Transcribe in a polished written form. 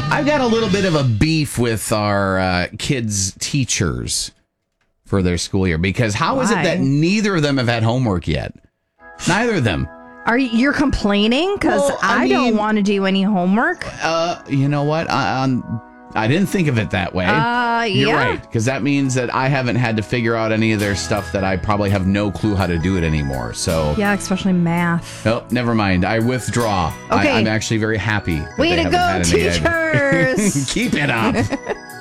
I've got a little bit of a beef with our kids' teachers for their school year because how is it that neither of them have had homework yet? Neither of them. You're complaining? Because I don't want to do any homework. You know what? I didn't think of it that way. You're right, because that means that I haven't had to figure out any of their stuff that I probably have no clue how to do it anymore. So yeah, especially math. Oh, never mind. I withdraw. Okay. I'm actually very happy. Way to go, teachers! Keep it up.